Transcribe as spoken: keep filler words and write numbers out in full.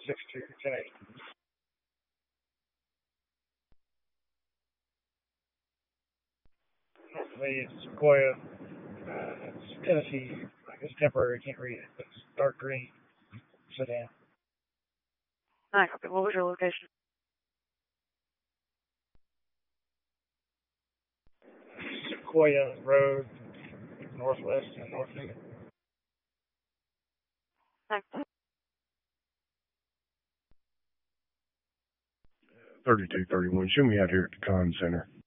six two ten eight. Hopefully it's Sequoia. Uh, it's Tennessee. It's temporary. I can't read it. It's dark green sedan. Nice. Okay, what was your location? Sequoia Road, northwest and north Newton. Thanks. thirty-two thirty-one. Show me out here at the con center.